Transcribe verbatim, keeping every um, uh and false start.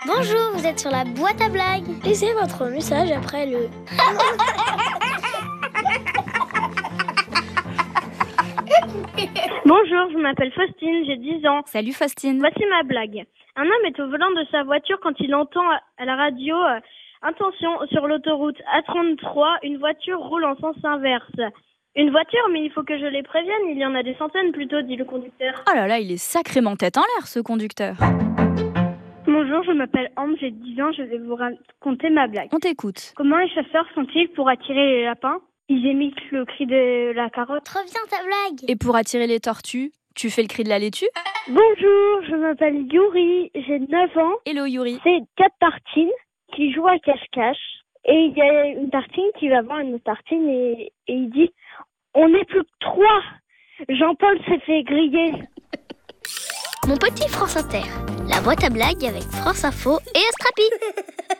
Bonjour, vous êtes sur la boîte à blagues. Laissez votre message après le... Bonjour, je m'appelle Faustine, j'ai dix ans. Salut Faustine. Voici ma blague. Un homme est au volant de sa voiture quand il entend à la radio euh, « Attention, sur l'autoroute A trente-trois, une voiture roule en sens inverse ». Une voiture, mais il faut que je les prévienne, il y en a des centaines plutôt, dit le conducteur. Oh là là, il est sacrément tête en l'air ce conducteur. Bonjour, je m'appelle Ambre, j'ai dix ans, je vais vous raconter ma blague. On t'écoute. Comment les chasseurs font-ils pour attirer les lapins ? Ils émitent le cri de la carotte. Reviens ta blague. Et pour attirer les tortues, tu fais le cri de la laitue ? Bonjour, je m'appelle Yuri, j'ai neuf ans. Hello Yuri. C'est quatre tartines qui jouent à cache-cache. Et il y a une tartine qui va voir une autre tartine et, et il dit « On n'est plus que trois. Jean-Paul s'est fait griller. » Mon petit France Inter, la boîte à blagues avec France Info et Astrapi.